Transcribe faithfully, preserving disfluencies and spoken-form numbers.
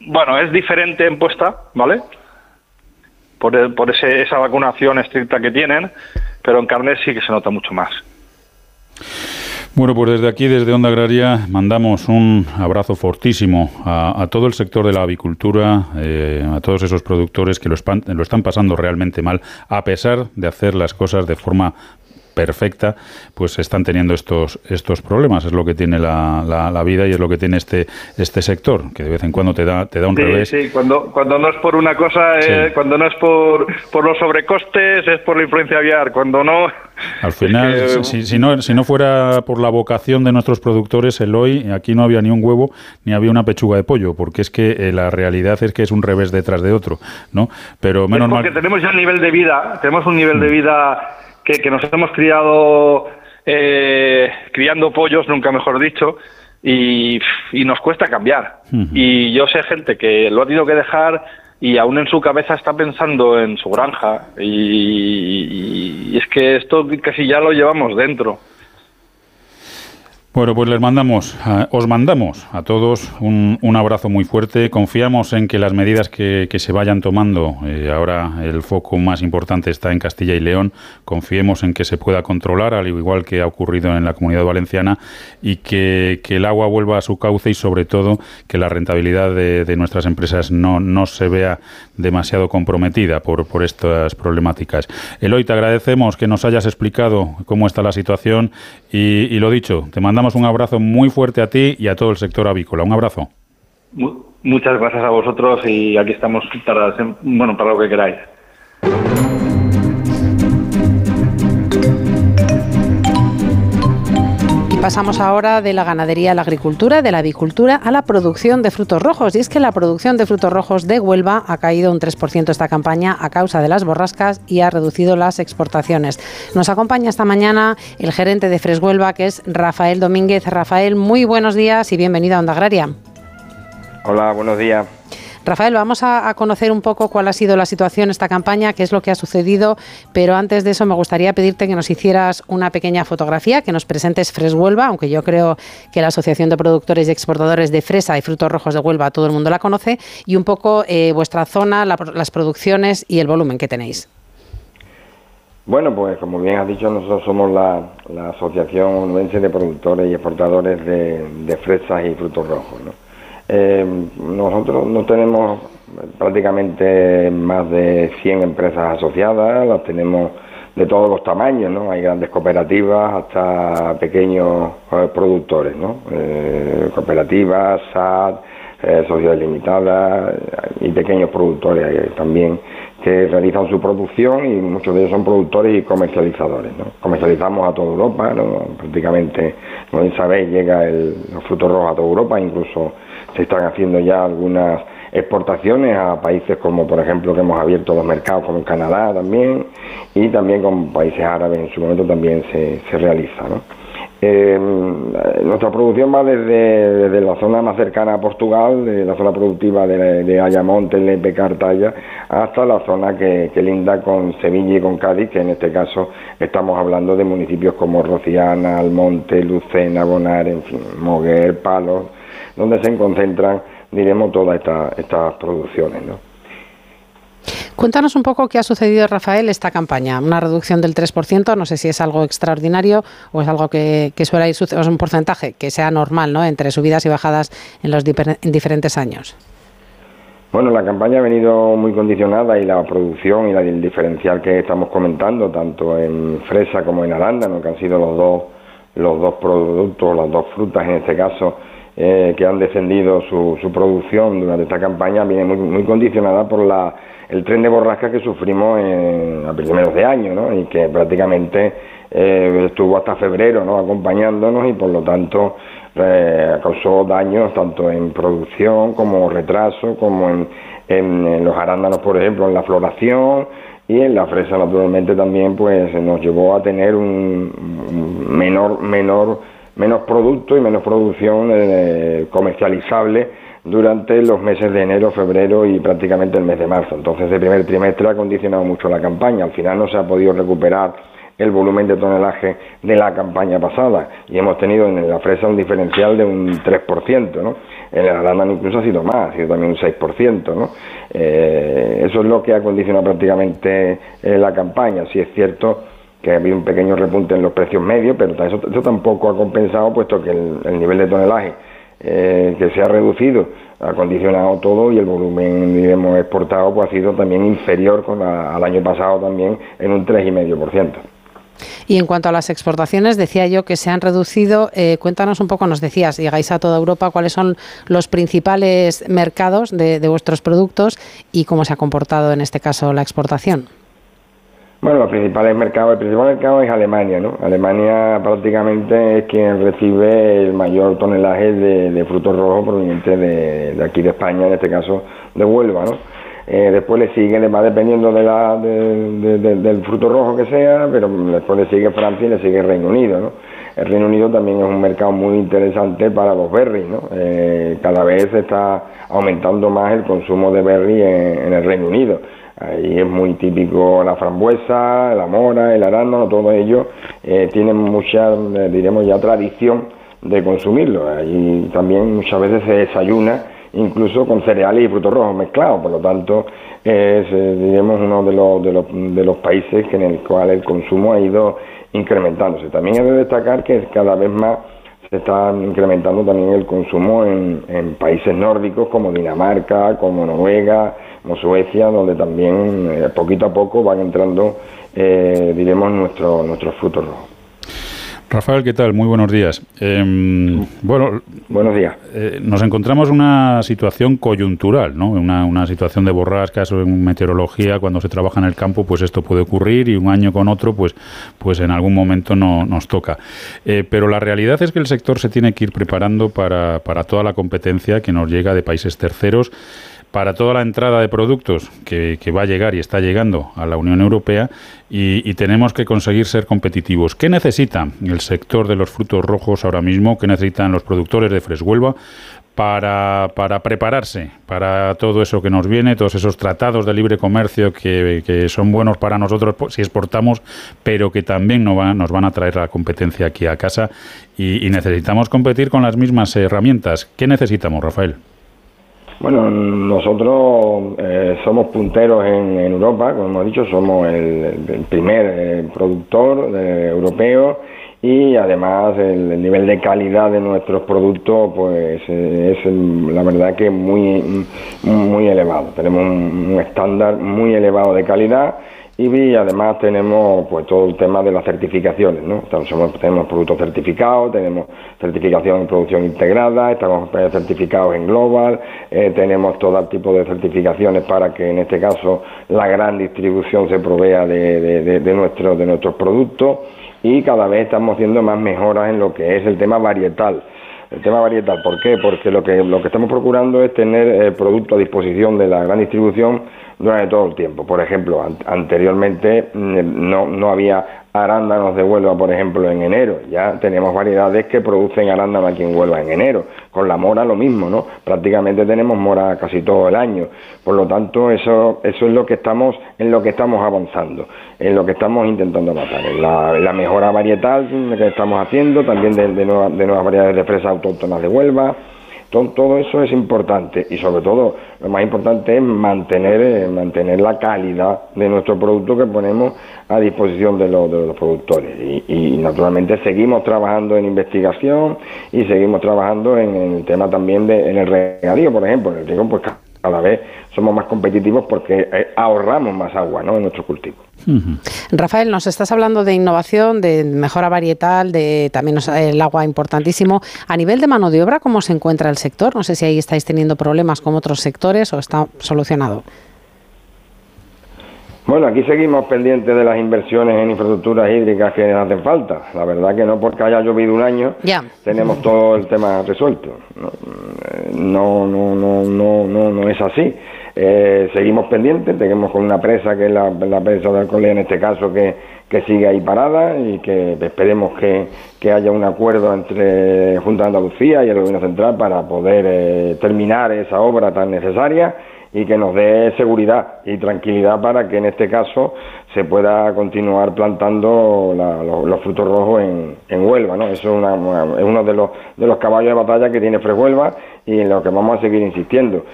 bueno, es diferente en puesta, ¿vale? Por, el, por ese, esa vacunación estricta que tienen, pero en carne sí que se nota mucho más. Bueno, pues desde aquí, desde Onda Agraria, mandamos un abrazo fortísimo a, a todo el sector de la avicultura, eh, a todos esos productores que lo, espan, lo están pasando realmente mal, a pesar de hacer las cosas de forma perfecta, pues están teniendo estos estos problemas. Es lo que tiene la, la, la vida y es lo que tiene este este sector, que de vez en cuando te da te da un sí, revés. Sí, cuando cuando no es por una cosa, sí. eh, cuando no es por por los sobrecostes, es por la influencia aviar. Cuando no, al final, es que, si, si no si no fuera por la vocación de nuestros productores, el hoy aquí no había ni un huevo ni había una pechuga de pollo, porque es que eh, la realidad es que es un revés detrás de otro, ¿no? Pero menos es porque mal... tenemos ya un nivel de vida, tenemos un nivel mm. de vida Que, que nos hemos criado eh, criando pollos, nunca mejor dicho, y, y nos cuesta cambiar. Uh-huh. Y yo sé gente que lo ha tenido que dejar y aún en su cabeza está pensando en su granja. Y, y, y es que esto casi ya lo llevamos dentro. Bueno, pues les mandamos, a, os mandamos a todos un, un abrazo muy fuerte. Confiamos en que las medidas que, que se vayan tomando, eh, ahora el foco más importante está en Castilla y León, confiemos en que se pueda controlar, al igual que ha ocurrido en la Comunidad Valenciana, y que, que el agua vuelva a su cauce y sobre todo que la rentabilidad de, de nuestras empresas no, no se vea demasiado comprometida por, por estas problemáticas. Eloy, te agradecemos que nos hayas explicado cómo está la situación y, y lo dicho, te mandamos un abrazo muy fuerte a ti y a todo el sector avícola. Un abrazo. Muchas gracias a vosotros y aquí estamos para, bueno, para lo que queráis. Pasamos ahora de la ganadería a la agricultura, de la avicultura a la producción de frutos rojos. Y es que la producción de frutos rojos de Huelva ha caído un tres por ciento esta campaña a causa de las borrascas y ha reducido las exportaciones. Nos acompaña esta mañana el gerente de Fresh Huelva, que es Rafael Domínguez. Rafael, muy buenos días y bienvenido a Onda Agraria. Hola, buenos días. Rafael, vamos a, a conocer un poco cuál ha sido la situación esta campaña, qué es lo que ha sucedido, pero antes de eso me gustaría pedirte que nos hicieras una pequeña fotografía, que nos presentes Fresh Huelva, aunque yo creo que la Asociación de Productores y Exportadores de Fresa y Frutos Rojos de Huelva todo el mundo la conoce, y un poco eh, vuestra zona, la, las producciones y el volumen que tenéis. Bueno, pues como bien has dicho, nosotros somos la, la Asociación Onubense de Productores y Exportadores de, de Fresas y Frutos Rojos, ¿no? Eh, nosotros no tenemos prácticamente más de cien empresas asociadas, las tenemos de todos los tamaños, ¿no? Hay grandes cooperativas hasta pequeños eh, productores, ¿no? Eh, cooperativas, S A D, eh, sociedades limitadas y pequeños productores eh, también que realizan su producción y muchos de ellos son productores y comercializadores, ¿no? Comercializamos a toda Europa, ¿no? Prácticamente, como bien sabéis, llega el, los frutos rojos a toda Europa, incluso se están haciendo ya algunas exportaciones a países como, por ejemplo, que hemos abierto los mercados como Canadá también, y también con países árabes en su momento también se, se realiza, ¿no? Eh, nuestra producción va desde, desde la zona más cercana a Portugal, de la zona productiva de, de Ayamonte, Lepe, Cartaya, hasta la zona que, que linda con Sevilla y con Cádiz, que en este caso estamos hablando de municipios como Rociana, Almonte, Lucena, Bonar, en fin, Moguer, Palos, donde se concentran, diremos, todas estas estas producciones, ¿no? Cuéntanos un poco qué ha sucedido, Rafael, esta campaña. Una reducción del tres por ciento, no sé si es algo extraordinario o es algo que, que suele ir, o es un porcentaje que sea normal, ¿no?, entre subidas y bajadas en los difer- en diferentes años. Bueno, la campaña ha venido muy condicionada y la producción y la, el diferencial que estamos comentando, tanto en fresa como en arándano, que han sido los dos, los dos productos, las dos frutas en este caso, eh, que han descendido su, su producción durante esta campaña, viene muy, muy condicionada por la el tren de borrasca que sufrimos en, a primeros de año, ¿no? Y que prácticamente eh, estuvo hasta febrero, ¿no?, acompañándonos y por lo tanto eh, causó daños tanto en producción como retraso, como en, en, en los arándanos, por ejemplo, en la floración, y en la fresa naturalmente también pues nos llevó a tener un, un menor menor menos producto y menos producción eh, comercializable durante los meses de enero, febrero y prácticamente el mes de marzo. Entonces el primer trimestre ha condicionado mucho la campaña. Al final no se ha podido recuperar el volumen de tonelaje de la campaña pasada, y hemos tenido en la fresa un diferencial de un tres por ciento, ¿no? En el arándano incluso ha sido más, ha sido también un seis por ciento, ¿no? Eh, eso es lo que ha condicionado prácticamente eh, la campaña. Sí es cierto que ha habido un pequeño repunte en los precios medios, pero eso, eso tampoco ha compensado, puesto que el, el nivel de tonelaje eh, que se ha reducido ha condicionado todo, y el volumen, diremos, exportado pues ha sido también inferior con la, al año pasado también en un tres coma cinco por ciento. Y en cuanto a las exportaciones, decía yo que se han reducido. Eh, cuéntanos un poco, nos decías, llegáis a toda Europa, ¿cuáles son los principales mercados de, de vuestros productos y cómo se ha comportado en este caso la exportación? Bueno, los principales mercados, el principal mercado es Alemania, ¿no? Alemania prácticamente es quien recibe el mayor tonelaje de, de frutos rojos provenientes de, de aquí de España, en este caso de Huelva, ¿no? Eh, después le sigue, le va dependiendo de la, de, de, de, del fruto rojo que sea, pero después le sigue Francia y le sigue Reino Unido, ¿no? El Reino Unido también es un mercado muy interesante para los berries, ¿no? Eh, cada vez está aumentando más el consumo de berries en, en el Reino Unido. Ahí es muy típico la frambuesa, la mora, el arándano, todo ello eh, tienen mucha, eh, diremos ya, tradición de consumirlo. Allí también muchas veces se desayuna incluso con cereales y frutos rojos mezclados, por lo tanto es, eh, diremos, uno de los, de los de los países en el cual el consumo ha ido incrementándose. También hay de destacar que cada vez más se está incrementando también el consumo en, en países nórdicos como Dinamarca, como Noruega, como Suecia, donde también eh, poquito a poco van entrando, eh, diremos, nuestro, nuestros frutos rojos. Rafael, ¿qué tal? Muy buenos días. Eh, bueno, buenos días. Eh, nos encontramos una situación coyuntural, ¿no? Una, una situación de borrascas o en meteorología. Cuando se trabaja en el campo, pues esto puede ocurrir, y un año con otro, pues, pues en algún momento no nos toca. Eh, pero la realidad es que el sector se tiene que ir preparando para, para toda la competencia que nos llega de países terceros, para toda la entrada de productos que, que va a llegar y está llegando a la Unión Europea, y, y tenemos que conseguir ser competitivos. ¿Qué necesita el sector de los frutos rojos ahora mismo? ¿Qué necesitan los productores de Freshuelva para, para prepararse para todo eso que nos viene, todos esos tratados de libre comercio que, que son buenos para nosotros si exportamos, pero que también nos van, nos van a traer la competencia aquí a casa, y, y necesitamos competir con las mismas herramientas? ¿Qué necesitamos, Rafael? Bueno, nosotros eh, somos punteros en, en Europa, como hemos dicho, somos el, el primer eh, productor eh, europeo, y además el, el nivel de calidad de nuestros productos pues eh, es la verdad que muy, muy elevado. Tenemos un, un estándar muy elevado de calidad, y además tenemos pues todo el tema de las certificaciones, ¿no? Somos, tenemos productos certificados, tenemos certificación en producción integrada, estamos certificados en Global, eh, tenemos todo tipo de certificaciones para que en este caso la gran distribución se provea de, de, de, de, nuestro, de nuestros productos, y cada vez estamos haciendo más mejoras en lo que es el tema varietal. El tema varietal, ¿por qué? Porque lo que lo que estamos procurando es tener el producto a disposición de la gran distribución durante todo el tiempo. Por ejemplo, an anteriormente no, no había arándanos de Huelva, por ejemplo, en enero. Ya tenemos variedades que producen arándanos aquí en Huelva en enero. Con la mora lo mismo, ¿no? Prácticamente tenemos mora casi todo el año. Por lo tanto, eso eso es lo que estamos en lo que estamos avanzando, en lo que estamos intentando matar. En la, la mejora varietal que estamos haciendo, también de, de, nueva, de nuevas variedades de fresas autóctonas de Huelva. Todo eso es importante, y sobre todo lo más importante es mantener eh, mantener la calidad de nuestro producto que ponemos a disposición de los, de los productores, y, y naturalmente seguimos trabajando en investigación y seguimos trabajando en, en el tema también de en el regadío, por ejemplo. En el riego, pues cada vez somos más competitivos porque eh, ahorramos más agua, ¿no?, en nuestro cultivo. Uh-huh. Rafael, nos estás hablando de innovación, de mejora varietal, de también el agua importantísimo. A nivel de mano de obra, ¿cómo se encuentra el sector? No sé si ahí estáis teniendo problemas con otros sectores o está solucionado. Bueno, aquí seguimos pendientes de las inversiones en infraestructuras hídricas que nos hacen falta. La verdad que no porque haya llovido un año ya tenemos todo el tema resuelto. No, no, no, no, no, no es así. Eh, seguimos pendientes, tenemos con una presa que es la, la presa de Alcolea en este caso que, que sigue ahí parada, y que esperemos que, que haya un acuerdo entre Junta de Andalucía y el Gobierno Central para poder eh, terminar esa obra tan necesaria, y que nos dé seguridad y tranquilidad para que en este caso se pueda continuar plantando la, los, los frutos rojos en, en Huelva, ¿no? Eso es, una, una, es uno de los, de los caballos de batalla que tiene Fresh Huelva y en lo que vamos a seguir insistiendo.